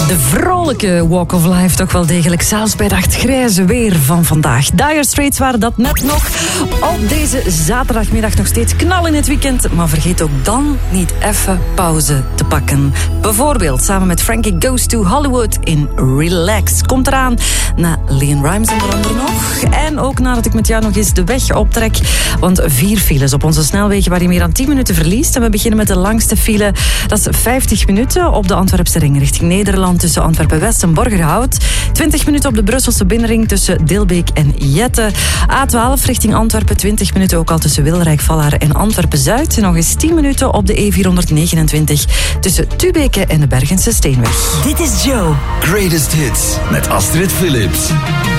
De vrolijke Walk of Life toch wel degelijk, zelfs bij dat grijze weer van vandaag. Dire Straits waren dat net nog. Op deze zaterdagmiddag nog steeds knal in het weekend. Maar vergeet ook dan niet even pauze te pakken. Bijvoorbeeld samen met Frankie Goes to Hollywood in Relax. Komt eraan na Leon Rimes onder andere nog. En ook nadat ik met jou nog eens de weg optrek. Want 4 files op onze snelwegen waar je meer dan 10 minuten verliest. En we beginnen met de langste file. Dat is 50 minuten op de Antwerpse ring richting Nederland tussen Antwerpen-West en Borgerhout. 20 minuten op de Brusselse binnenring tussen Dilbeek en Jette. A12 richting Antwerpen, 20 minuten ook al tussen Wilrijk, Vallaar en Antwerpen-Zuid. En nog eens 10 minuten op de E429 tussen Tubeke en de Bergense Steenweg. Dit is Joe. Greatest Hits met Astrid Philips.